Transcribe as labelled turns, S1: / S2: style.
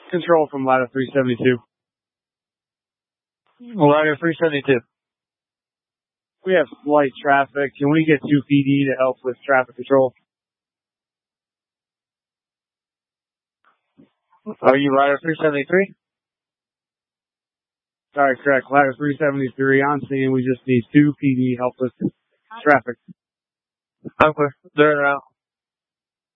S1: Control from ladder 372.
S2: Ladder 372.
S1: We have slight traffic. Can we get 2 PD to help with traffic control?
S2: Are you ladder 373?
S1: Sorry, correct. Ladder 373 on scene. We just need 2 PD help with traffic.
S2: Okay. They're out.